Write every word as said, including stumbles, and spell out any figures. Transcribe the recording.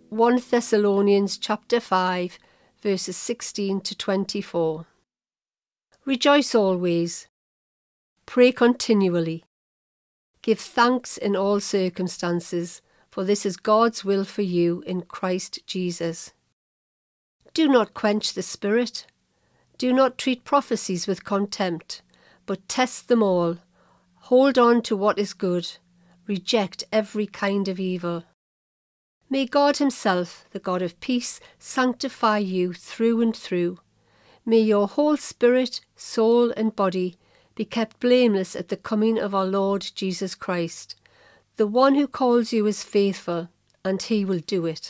First Thessalonians chapter five, verses sixteen to twenty-four. Rejoice always. Pray continually. Give thanks in all circumstances, for this is God's will for you in Christ Jesus. Do not quench the Spirit. Do not treat prophecies with contempt, but test them all. Hold on to what is good. Reject every kind of evil. May God himself, the God of peace, sanctify you through and through. May your whole spirit, soul and body be kept blameless at the coming of our Lord Jesus Christ. The one who calls you is faithful, and he will do it.